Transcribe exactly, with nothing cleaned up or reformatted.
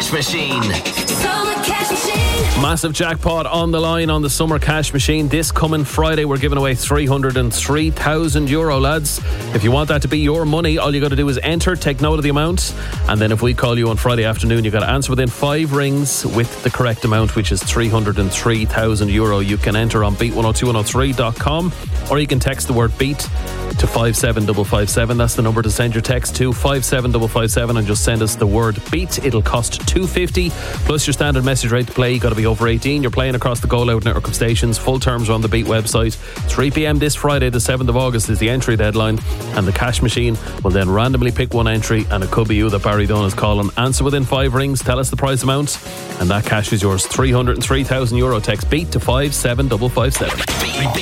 Cash Machine. Summer Cash Machine. Massive jackpot on the line on the Summer Cash Machine. This coming Friday, we're giving away three hundred three thousand euro, lads. If you want that to be your money, all you got to do is enter, take note of the amount, and then if we call you on Friday afternoon, you got to answer within five rings with the correct amount, which is three hundred three thousand euro. You can enter on beat one oh two one oh three dot com, or you can text the word beat to five seven five five seven. That's the number to send your text to, five seven five five seven, and just send us the word beat. It'll cost two fifty plus your standard message rate to play. You got to be over eighteen. You're playing across the Go Loud network of stations. Full terms are on the Beat website. three p.m. this Friday, the seventh of August, is the entry deadline, and the Cash Machine will then randomly pick one entry, and it could be you that Barry Dunn is calling. Answer within five rings, tell us the price amount, and that cash is yours. three hundred three thousand euro. Text beat to five seven five five seven.